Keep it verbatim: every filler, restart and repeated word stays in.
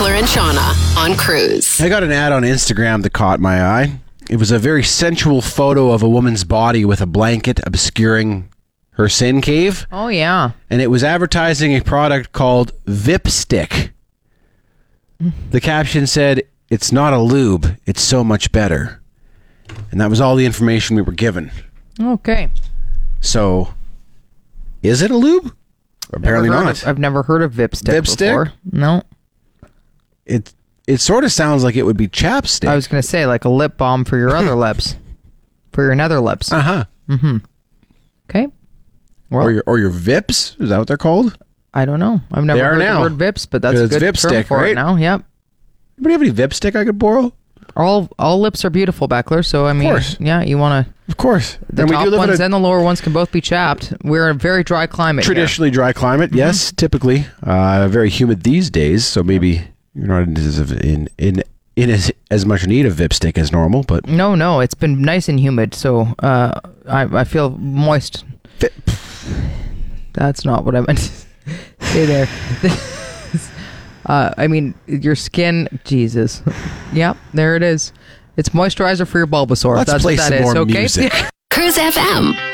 Beckler and Shauna on Cruise. I got an ad on Instagram that caught my eye. It was a very sensual photo of a woman's body with a blanket obscuring her sin cave. Oh, yeah. And it was advertising a product called Vipstick. The caption said, "It's not a lube, it's so much better." And that was all the information we were given. Okay. So, is it a lube? Apparently Never heard not. Of, I've never heard of Vipstick, Vipstick? before. No. It it sort of sounds like it would be chapstick. I was going to say, like a lip balm for your other lips. For your nether lips. Uh-huh. Mm-hmm. Okay. Well, Or your or your Vips? Is that what they're called? I don't know. I've never They are heard now. the word Vips, but that's a It's good Vipstick, term for right? it now. Yep. Anybody have any Vipstick I could borrow? All all lips are beautiful, Beckler. So I mean, course. yeah, you want to. Of course. The And we top do live in ones a and the lower ones can both be chapped. We're in a very dry climate. traditionally dry climate. Mm-hmm. Yes, typically. Uh, very humid these days, so maybe you're not in as in in, in as, as much need of Vipstick as normal, but Here. No, no, it's been nice and humid, so uh, I I feel moist. Vip- That's not what I meant to say there. uh, I mean, your skin, Jesus. Yep, there it is. It's moisturizer for your Bulbasaur. Let's That's play what that some is. more Okay. music. Cruise F M.